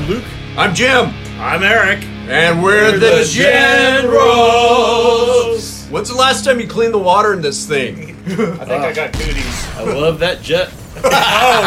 Luke. I'm Jim. I'm Eric. And we're the Generals. When's the last time you cleaned the water in this thing? I think I got cooties. I love that jet. Oh,